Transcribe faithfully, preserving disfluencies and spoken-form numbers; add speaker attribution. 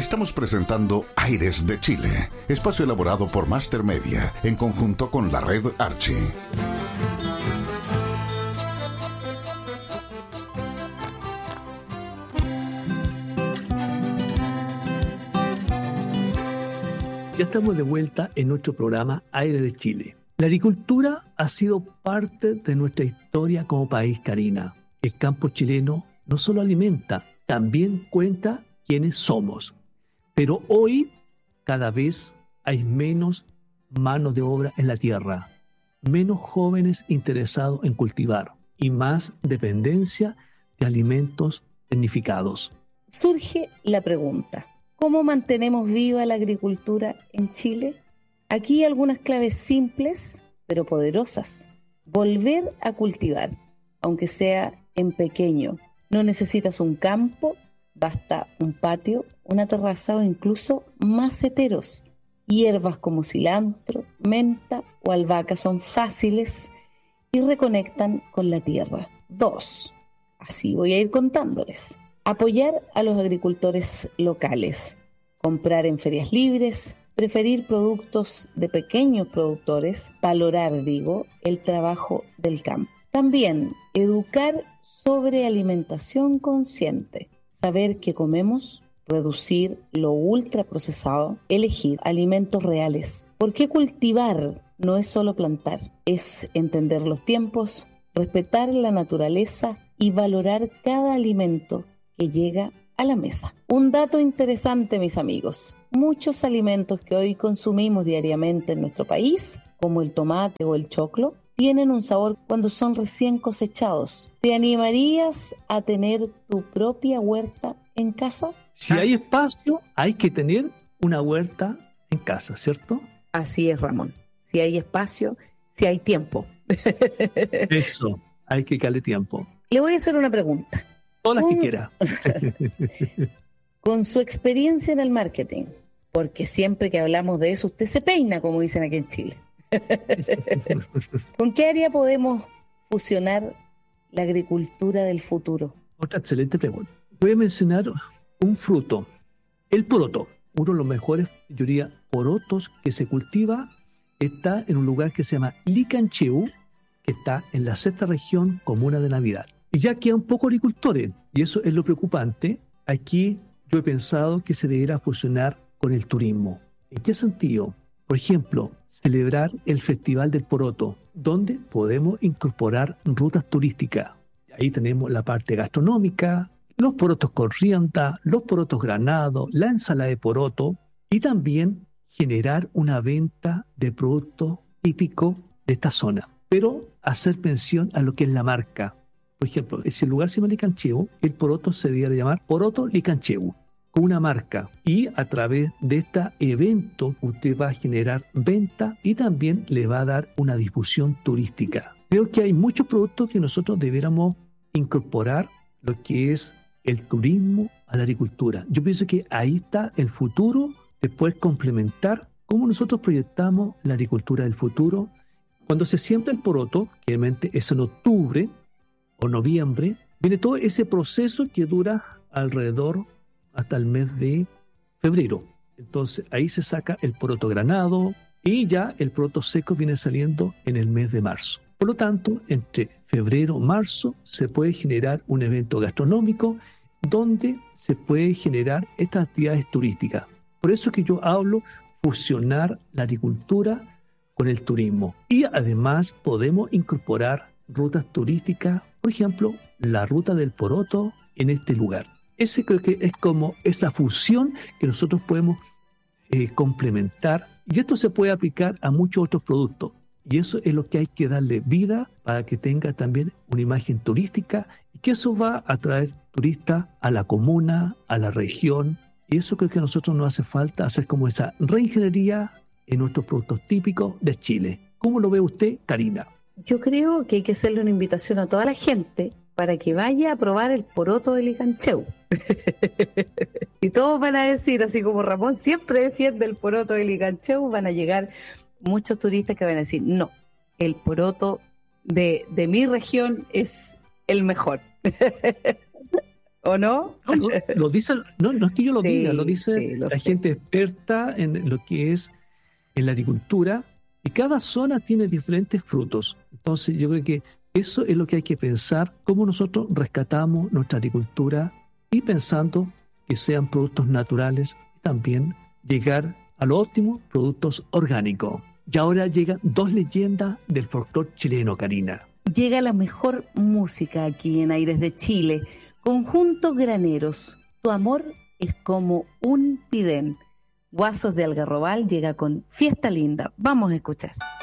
Speaker 1: Estamos presentando Aires de Chile, espacio elaborado por Master Media en conjunto con la red Archie.
Speaker 2: Ya estamos de vuelta en nuestro programa Aires de Chile. La agricultura ha sido parte de nuestra historia como país, Karina. El campo chileno no solo alimenta, también cuenta quiénes somos. Pero hoy cada vez hay menos mano de obra en la tierra, menos jóvenes interesados en cultivar y más dependencia de alimentos tecnificados.
Speaker 3: Surge la pregunta, ¿cómo mantenemos viva la agricultura en Chile? Aquí hay algunas claves simples, pero poderosas. Volver a cultivar, aunque sea en pequeño. No necesitas un campo, basta un patio, una terraza o incluso maceteros. Hierbas como cilantro, menta o albahaca son fáciles y reconectan con la tierra. Dos, así voy a ir contándoles. Apoyar a los agricultores locales. Comprar en ferias libres, preferir productos de pequeños productores, valorar, digo, el trabajo del campo. También educar sobre alimentación consciente, saber qué comemos, reducir lo ultraprocesado, elegir alimentos reales. ¿Por qué cultivar no es solo plantar? Es entender los tiempos, respetar la naturaleza y valorar cada alimento que llega a la mesa. Un dato interesante, mis amigos. Muchos alimentos que hoy consumimos diariamente en nuestro país, como el tomate o el choclo, tienen un sabor cuando son recién cosechados. ¿Te animarías a tener tu propia huerta en casa?
Speaker 2: Si hay espacio, hay que tener una huerta en casa, ¿cierto?
Speaker 3: Así es, Ramón. Si hay espacio, si hay tiempo.
Speaker 2: Eso, hay que darle tiempo.
Speaker 3: Le voy a hacer una pregunta.
Speaker 2: Todas las que quiera.
Speaker 3: Con su experiencia en el marketing, porque siempre que hablamos de eso, usted se peina, como dicen aquí en Chile. ¿Con qué área podemos fusionar la agricultura del futuro?
Speaker 2: Otra excelente pregunta. Voy a mencionar un fruto, el poroto. Uno de los mejores, yo diría, porotos que se cultiva está en un lugar que se llama Licancheu, que está en la sexta región comuna de Navidad. Y ya quedan pocos agricultores, y eso es lo preocupante. Aquí yo he pensado que se deberá fusionar con el turismo. ¿En qué sentido? Por ejemplo, celebrar el Festival del Poroto, donde podemos incorporar rutas turísticas. Ahí tenemos la parte gastronómica, los porotos con rienda, los porotos granados, la ensalada de poroto, y también generar una venta de productos típicos de esta zona. Pero hacer mención a lo que es la marca. Por ejemplo, si el lugar se llama Licancheu, el poroto se debería llamar Poroto Licancheu, con una marca. Y a través de este evento usted va a generar venta y también le va a dar una difusión turística. Creo que hay muchos productos que nosotros debiéramos incorporar lo que es el turismo a la agricultura. Yo pienso que ahí está el futuro, después complementar cómo nosotros proyectamos la agricultura del futuro. Cuando se siembra el poroto, que realmente es en octubre o noviembre, viene todo ese proceso que dura alrededor hasta el mes de febrero. Entonces ahí se saca el poroto granado y ya el poroto seco viene saliendo en el mes de marzo. Por lo tanto, entre febrero y marzo se puede generar un evento gastronómico donde se puede generar estas actividades turísticas. Por eso que yo hablo fusionar la agricultura con el turismo. Y además podemos incorporar rutas turísticas, por ejemplo, la ruta del poroto en este lugar. Ese creo que es como esa fusión que nosotros podemos eh, complementar, y esto se puede aplicar a muchos otros productos, y eso es lo que hay que darle vida para que tenga también una imagen turística, y que eso va a atraer turistas a la comuna, a la región, y eso creo que a nosotros nos hace falta hacer como esa reingeniería en nuestros productos típicos de Chile. ¿Cómo lo ve usted, Karina?
Speaker 3: Yo creo que hay que hacerle una invitación a toda la gente para que vaya a probar el poroto de Licancheu. Y todos van a decir, así como Ramón siempre defiende el poroto de Licancheu, van a llegar muchos turistas que van a decir, no, el poroto de, de mi región es el mejor. ¿O no?
Speaker 2: No, no, lo dice, no, no es que yo lo
Speaker 3: Sí,
Speaker 2: diga, lo dice
Speaker 3: sí, lo
Speaker 2: la
Speaker 3: sé.
Speaker 2: gente experta en lo que es en la agricultura, y cada zona tiene diferentes frutos. Entonces yo creo que eso es lo que hay que pensar, cómo nosotros rescatamos nuestra agricultura y pensando que sean productos naturales y también llegar a lo óptimo, productos orgánicos. Y ahora llegan dos leyendas del folclore chileno, Karina.
Speaker 3: Llega la mejor música aquí en Aires de Chile. Conjunto Graneros, tu amor es como un pidén. Guasos de Algarrobal llega con Fiesta Linda. Vamos a escuchar.